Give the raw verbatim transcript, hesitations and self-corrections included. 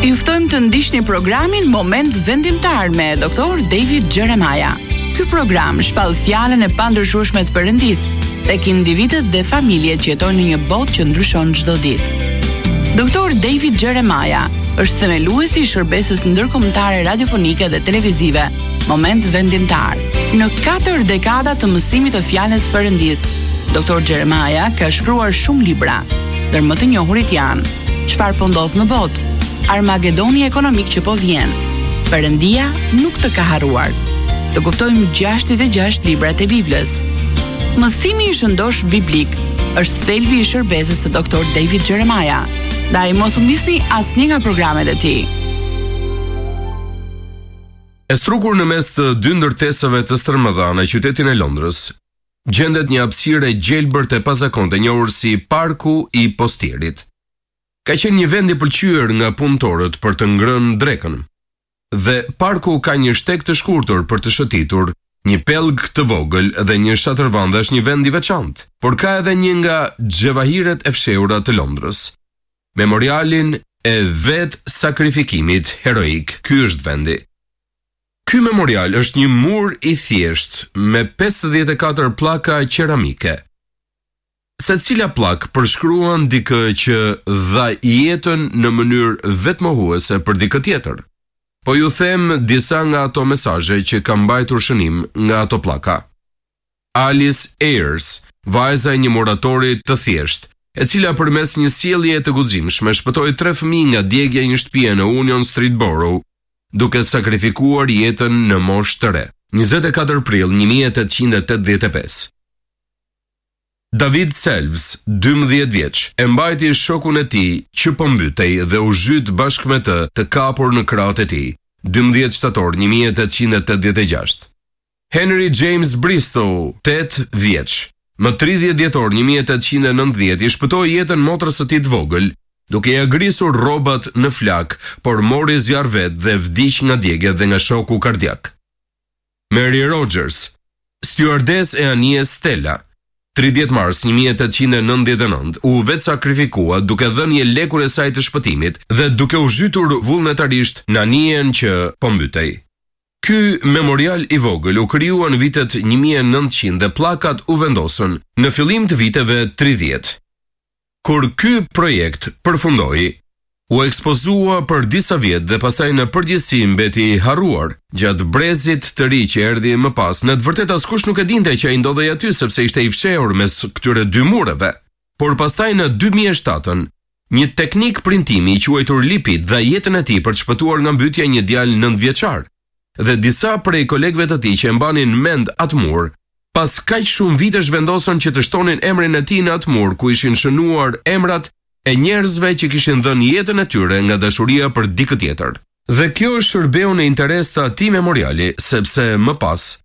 Ju ftojmë të ndiqni programin Moment Vendimtar me doktor David Jeremiah. Ky program shpall fjalën e pandryshueshme të Perëndisë tek individët dhe familjet që jetojnë në një botë që ndryshon çdo ditë. doktor David Jeremiah është themeluesi i shërbesës ndërkombëtare radiofonike dhe televizive Moment Vendimtar. Në katër dekada të mësimit të fjalës së Perëndisë, doktor Jeremiah ka shkruar shumë libra, ndër më të njohurit janë Çfarë po ndodh në botë, Armagedoni ekonomik që po vjen, Perëndia nuk të ka harruar. Të kuptojmë gjashtëdhjetë e gjashtë librat e Biblës. Mësimi i shëndosh biblik është thelbi i shërbesës së doktor David Jeremiah. Ndaj mos u misni asnjë nga programet e tij. E strukur në mes të dy ndërtesave të Strmëdha në qytetin e Londrës, gjendet një hapësirë e gjelbërt e pazakonte njohur si Parku i Postierit. Ka qenë një vend i pëlqyer nga punëtorët për të ngrënë drekën. Dhe parku ka një shteg të shkurtër për të shëtitur, një pellg të vogël dhe një shatërvan dhe është një vend i veçantë, por ka edhe një nga xhevahiret e fshehura të Londrës. Memorialin e vet sakrifikimit heroik, ky është vendi. Ky memorial është një mur i thjesht me pesëdhjetë e katër pllaka qeramike. Secila pllak përshkruan dikë që dha jetën në mënyrë vetmohuese për dikë tjetër. Po ju them disa nga ato mesazhe që kam mbajtur shënim nga ato pllaka. Alice Ayers, vajza e një muratori të thjesht, e cila përmes një sjellje të guximshme shpëtoi tre fëmijë nga djegja e një shtëpie në Union Street Borough, duke sakrifikuar jetën në moshë të re. njëzet e katër prill një mijë e tetëqind e tetëdhjetë e pesë. David Selves, dymbëdhjetë vjeç, e mbajti shokun e tij që po mbytej dhe u zhyt bashkë me të të kapur në krahët e tij, dymbëdhjetë shtator një mijë e tetëqind e tetëdhjetë e gjashtë. Henry James Bristow, tetë vjeç, më tridhjetë dhjetor një mijë e tetëqind e nëntëdhjetë, i shpëtoi jetën motrës së tij të vogël, duke ia grisur rrobat në flak, por mori zjarr vet dhe vdiq nga djegja dhe nga shoku kardiak. Mary Rogers, stewardess e anijes Stella, tridhjetë mars një mijë e tetëqind e nëntëdhjetë e nëntë, u vetë sakrifikua duke dhënë një lekun e saj të shpëtimit dhe duke u zhytur vullnetarisht në anijen që po mbytej. Ky memorial i vogël u krijua në vitet një mijë e nëntëqind dhe pllakat u vendosën në fillim të viteve tridhjetë. Kur ky projekt përfundoi, u ekspozua për disa vjet dhe pastaj në përgjithësi mbeti i harruar gjatë brezit të ri që erdhi më pas. Në të vërtetë askush nuk e dinte që ai ndodhej aty sepse ishte i fshehur mes këtyre dy mureve. Por pastaj në dy mijë e shtatën, një teknik printimi i quajtur lipit dha jetën e tij për të shpëtuar nga mbytja një djalë nëntëvjeçar. Dhe disa prej kolegëve të tij që e mbanin mend atë mur, pas kaq shumë vitesh vendosën që të shtonin emrin e tij në atë mur ku ishin shënuar emrat e njerëzve që kishin dhënë jetën e tyre nga dashuria për dikë tjetër. Dhe kjo shërbeu në interes të atij memoriali, sepse më pas